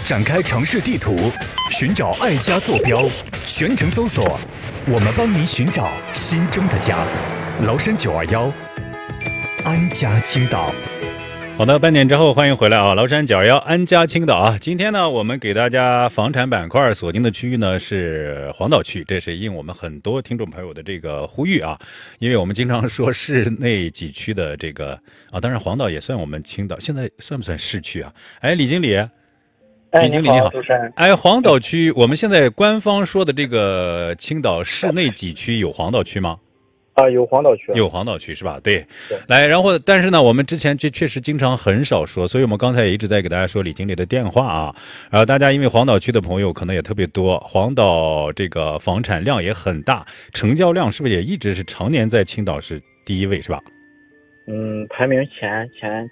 展开城市地图，寻找爱家坐标，全程搜索，我们帮您寻找心中的家。崂山921，安家青岛。 好的，半点之后欢迎回来啊！崂山921安家青岛啊，今天呢，我们给大家房产板块锁定的区域呢是黄岛区，这是应我们很多听众朋友的这个呼吁啊，因为我们经常说市内几区的这个啊，当然黄岛也算我们青岛，现在算不算市区啊？哎，李经理，李经理你好，哎，黄岛区我们现在官方说的这个青岛市内几区有黄岛区吗？ 有黄岛区， 有黄岛区是吧？对，来，然后但是呢，我们之前确实经常很少说，所以我们刚才也一直在给大家说李经理的电话啊。然后大家因为黄岛区的朋友可能也特别多，黄岛这个房产量也很大，成交量是不是也一直是常年在青岛是第一位是吧？ 排名前